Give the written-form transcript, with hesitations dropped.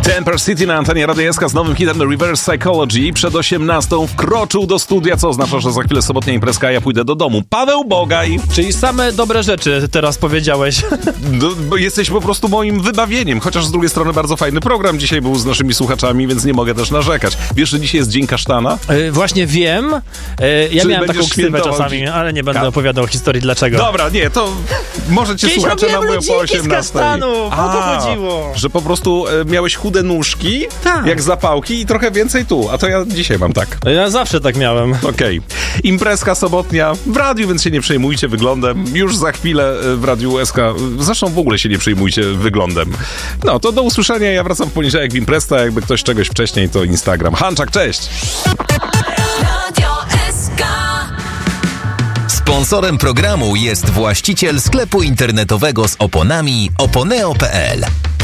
Temper City na antenie Radia SK z nowym hitem Reverse Psychology. Przed 18 wkroczył do studia, co oznacza, że za chwilę sobotnia imprezka, a ja pójdę do domu. Paweł Bogaj. Czyli same dobre rzeczy teraz powiedziałeś. Bo jesteś po prostu moim wybawieniem, chociaż z drugiej strony bardzo fajny program dzisiaj był z naszymi słuchaczami, więc nie mogę też narzekać. Wiesz, że dzisiaj jest Dzień Kasztana? Właśnie wiem. Ja Czy miałem taką ksywę świętował czasami, ale nie będę opowiadał historii dlaczego. Dobra, nie, to możecie słuchacze nam mówią po 18. Kasztanów, o to chodziło. Że po prostu miałeś chude nóżki, Tak. jak zapałki i trochę więcej tu, a to ja dzisiaj mam tak. Ja zawsze tak miałem. Okej. Imprezka sobotnia w radiu, więc się nie przejmujcie wyglądem. Już za chwilę w Radiu SK. Zresztą w ogóle się nie przejmujcie wyglądem. No, to do usłyszenia. Ja wracam w poniedziałek w imprezce. Jakby ktoś czegoś wcześniej, to Instagram. Hanczak, cześć! Sponsorem programu jest właściciel sklepu internetowego z oponami oponeo.pl.